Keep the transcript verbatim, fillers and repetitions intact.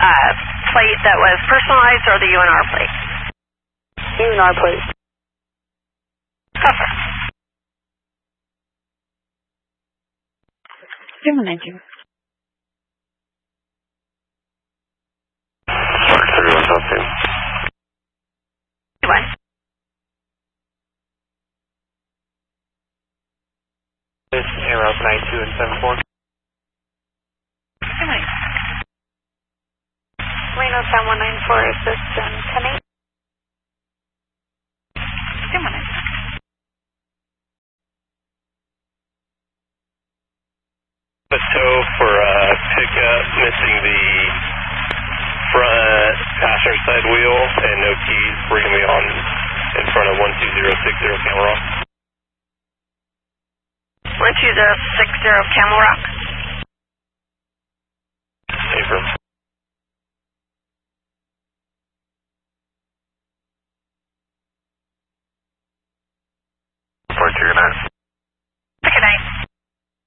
uh, plate that was personalized or the U N R plate? U N R plate. Cover. Human engine. Shark thirty-one top two. One. This Air nine two and seven four. Reno seven one nine four, assist in ten eight. Two minutes. A tow for uh, pickup, missing the front passenger side wheel and no keys, bringing me on in front of one two zero six zero Camel Rock. one two zero six zero Camel Rock.